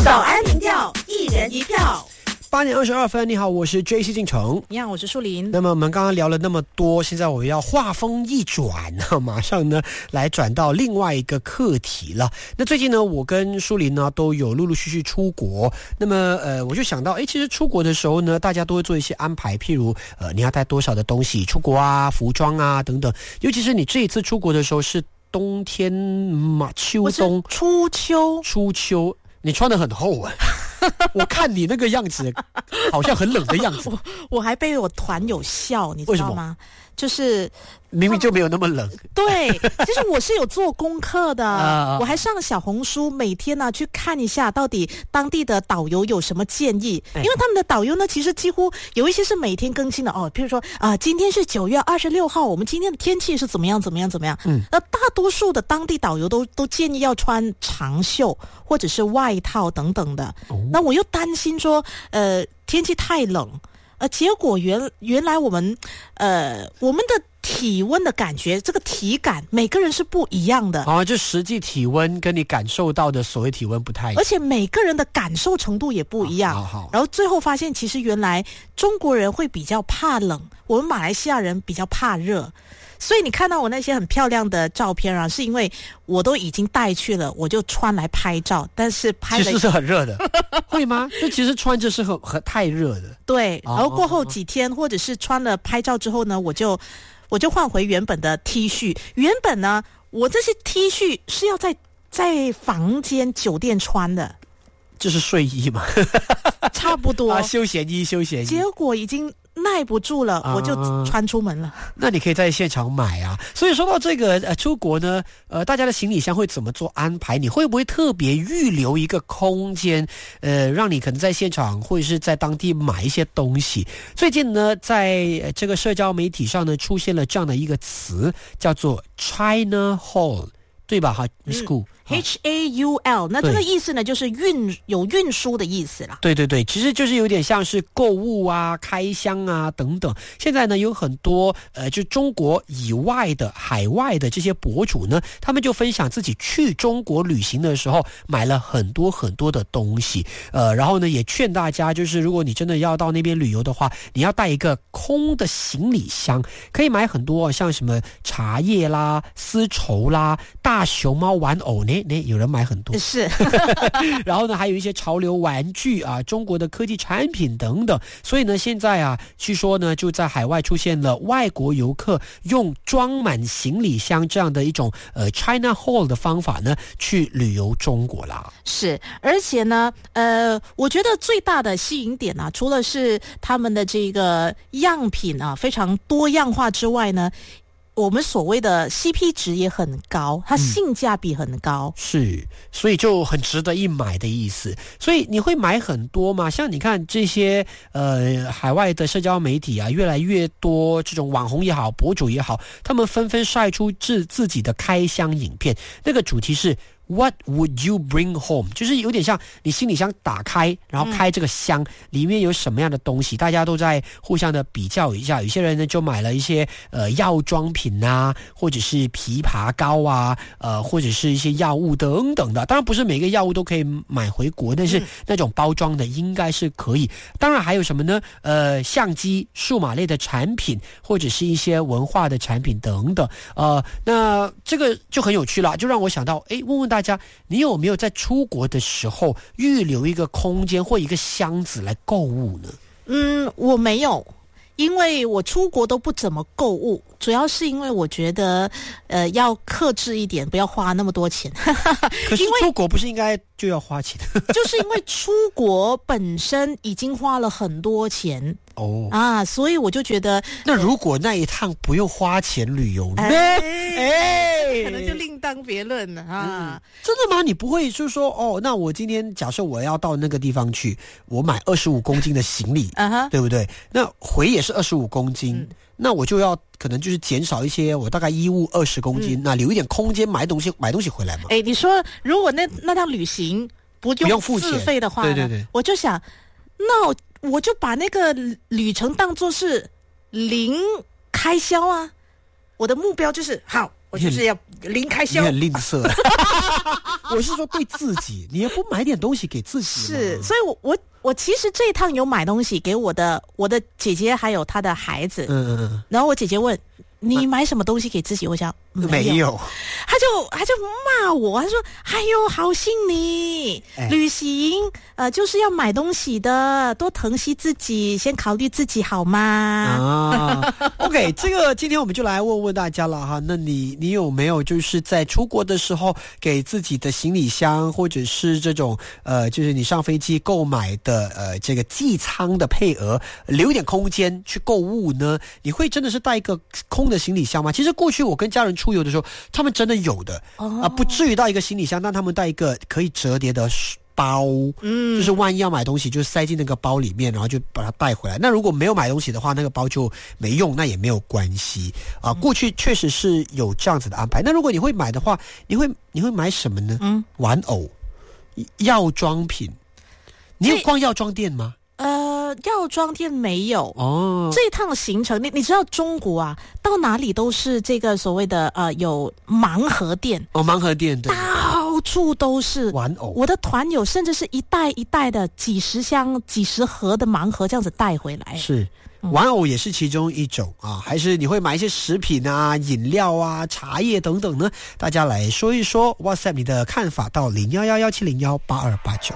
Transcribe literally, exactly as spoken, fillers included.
早安民调，一人一票。 八点二十二分，你好，我是 J C 进城。 你好，我是树林。 那么我们刚刚聊了那么多，现在我要话锋一转，马上呢来转到另外一个课题了。那最近呢，我跟树林呢都有陆陆续续出国。那么呃，我就想到，哎，其实出国的时候呢，大家都会做一些安排，譬如呃，你要带多少的东西出国啊，服装啊等等。尤其是你这一次出国的时候是冬天嘛，秋冬初秋， 初秋，你穿得很厚啊。我看你那个样子好像很冷的样子。 我, 我还被我团友笑，你知道吗？就是明明就没有那么冷。 对，其实我是有做功课的我还上小红书每天呢、啊、去看一下到底当地的导游有什么建议，因为他们的导游呢其实几乎有一些是每天更新的哦，譬如说啊、呃，今天是九月二十六号，我们今天的天气是怎么样怎么样怎么样。嗯，那大多数的当地导游都都建议要穿长袖或者是外套等等的。哦、那我又担心说呃天气太冷。呃，结果原原来我们，呃，我们的体温的感觉，这个体感每个人是不一样的啊，就实际体温跟你感受到的所谓体温不太一样， 而且每个人的感受程度也不一样。 好好好， 然后最后发现，其实原来中国人会比较怕冷，我们马来西亚人比较怕热。所以你看到我那些很漂亮的照片啊，是因为我都已经带去了，我就穿来拍照，但是拍了其实是很热的。会吗？就其实穿着是很很太热的。 对，然后过后几天、哦、或者是穿了拍照之后呢，我就我就换回原本的 T 恤。原本呢，我这些 T 恤是要在在房间酒店穿的。 这是睡衣嘛？ 差不多啊， 休闲衣，休闲衣。 结果已经耐不住了，我就穿出门了。 那你可以在现场买啊。所以说到这个呃出国呢，呃大家的行李箱会怎么做安排？你会不会特别预留一个空间，呃让你可能在现场或者是在当地买一些东西？最近呢，在这个社交媒体上呢，出现了这样的一个词，叫做 China Haul。对吧？哈 ，Miss Gu，H A U L， 那这个意思呢，就是运有运输的意思啦。 对对对，其实就是有点像是购物啊、开箱啊等等。现在呢，有很多呃，就中国以外的海外的这些博主呢，他们就分享自己去中国旅行的时候买了很多很多的东西，呃，然后呢，也劝大家，就是如果你真的要到那边旅游的话，你要带一个空的行李箱，可以买很多像什么茶叶啦、丝绸啦、大熊猫玩偶呢，呢有人买很多， 是， 然后呢，还有一些潮流玩具啊，中国的科技产品等等。所以呢，现在啊，据说呢，就在海外出现了外国游客用装满行李箱这样的一种呃 China Haul 的方法呢，去旅游中国啦。 是，而且呢，呃，我觉得最大的吸引点啊，除了是他们的这个样品啊非常多样化之外呢。我们所谓的 C P 值也很高，它性价比很高、 嗯、是，所以就很值得一买的意思。所以你会买很多吗？像你看这些呃海外的社交媒体啊，越来越多这种网红也好，博主也好，他们纷纷晒出自自己的开箱影片，那个主题是What would you bring home？ 就是有点像你行李箱打开，然后开这个箱、嗯、里面有什么样的东西，大家都在互相的比较一下。有些人呢就买了一些呃药妆品啊，或者是枇杷膏啊，呃或者是一些药物等等的。当然不是每个药物都可以买回国，但是那种包装的应该是可以。当然还有什么呢？呃相机、数码类的产品，或者是一些文化的产品等等。呃那这个就很有趣了，就让我想到，诶，问问大家大家，你有没有在出国的时候预留一个空间或一个箱子来购物呢？ 嗯，我没有，因为我出国都不怎么购物，主要是因为我觉得，呃，要克制一点，不要花那么多钱。 可是出国不是应该就要花钱？ 就是因为出国本身已经花了很多钱。哦啊，所以我就觉得， 那如果那一趟不用花钱旅游呢？ 哎，哎可能就另当别论了啊、 嗯！真的吗？你不会就是说，哦，那我今天假设我要到那个地方去，我买二十五公斤的行李，啊哈，对不对？那回也是二十五公斤。嗯，那我就要可能就是减少一些，我大概衣物二十公斤、嗯，那留一点空间买东西买东西回来嘛。 哎，你说如果那那趟旅行不用自费的话呢， 对对对， 我就想，那我我就把那个旅程当作是零开销啊。我的目标就是好， 我就是要零开销。 你很吝啬。我是说对自己，你也不买点东西给自己。 是，所以我我我其实这一趟有买东西给我的我的姐姐还有她的孩子。嗯嗯嗯。然后我姐姐问你买什么东西给自己？我想没有， 没有他就他就骂我，他说：“哎呦，好心你、哎、旅行呃就是要买东西的，多疼惜自己，先考虑自己好吗？” 啊 ，OK， 这个今天我们就来问问大家了哈。那你你有没有就是在出国的时候给自己的行李箱，或者是这种呃，就是你上飞机购买的呃这个寄舱的配额，留一点空间去购物呢？你会真的是带一个空的行李箱吗？其实过去我跟家人出游的时候，他们真的有的啊、oh. 呃，不至于到一个行李箱，但他们带一个可以折叠的包，嗯，就是万一要买东西，就塞进那个包里面，然后就把它带回来。那如果没有买东西的话，那个包就没用，那也没有关系啊、呃。过去确实是有这样子的安排。那如果你会买的话，你会你会买什么呢？嗯，玩偶、药妆品。你有逛药妆店吗？ 呃，药妆店没有哦。这一趟行程，你你知道中国啊，到哪里都是这个所谓的呃有盲盒店哦，盲盒店对， 到处都是玩偶。 我的团友甚至是一袋一袋的几十箱、几十盒的盲盒这样子带回来。 是。玩偶也是其中一种啊，还是你会买一些食品啊、饮料啊、茶叶等等呢？大家来说一说 ，WhatsApp 你的看法到零幺幺幺七零幺八二八九。